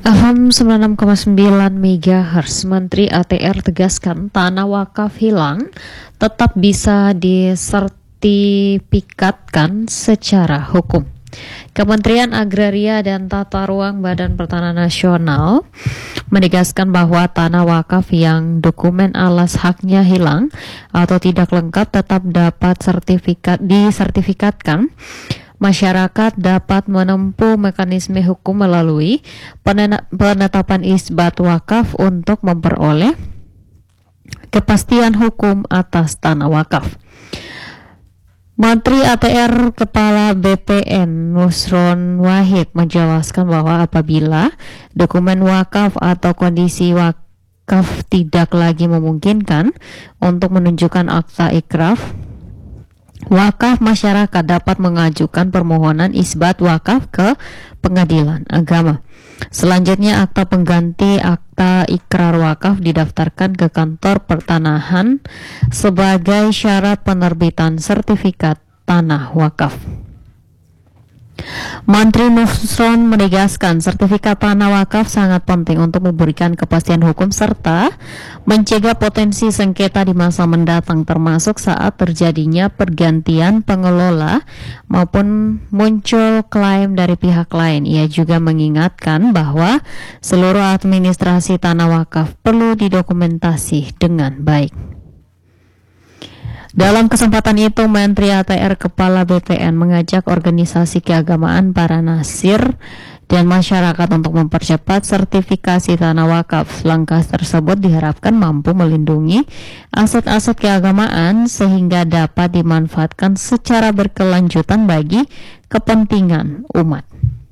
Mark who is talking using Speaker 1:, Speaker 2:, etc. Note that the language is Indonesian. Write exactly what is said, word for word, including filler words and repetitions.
Speaker 1: F M sembilan puluh enam koma sembilan MHz, Menteri A T R tegaskan tanah wakaf hilang tetap bisa disertifikatkan secara hukum. Kementerian Agraria dan Tata Ruang Badan Pertanahan Nasional menegaskan bahwa tanah wakaf yang dokumen alas haknya hilang atau tidak lengkap tetap dapat sertifikat disertifikatkan. Masyarakat dapat menempuh mekanisme hukum melalui penetapan isbat wakaf untuk memperoleh kepastian hukum atas tanah wakaf. Menteri A T R Kepala B P N Nusron Wahid menjelaskan bahwa apabila dokumen wakaf atau kondisi wakaf tidak lagi memungkinkan untuk menunjukkan akta ikraf wakaf, masyarakat dapat mengajukan permohonan isbat wakaf ke Pengadilan Agama. Selanjutnya, akta pengganti akta ikrar wakaf didaftarkan ke kantor pertanahan sebagai syarat penerbitan sertifikat tanah wakaf. Menteri Nusron menegaskan sertifikat tanah wakaf sangat penting untuk memberikan kepastian hukum serta mencegah potensi sengketa di masa mendatang, termasuk saat terjadinya pergantian pengelola maupun muncul klaim dari pihak lain. Ia juga mengingatkan bahwa seluruh administrasi tanah wakaf perlu didokumentasi dengan baik. Dalam kesempatan itu, Menteri A T R Kepala B P N mengajak organisasi keagamaan, para nasir, dan masyarakat untuk mempercepat sertifikasi tanah wakaf. Langkah tersebut diharapkan mampu melindungi aset-aset keagamaan sehingga dapat dimanfaatkan secara berkelanjutan bagi kepentingan umat.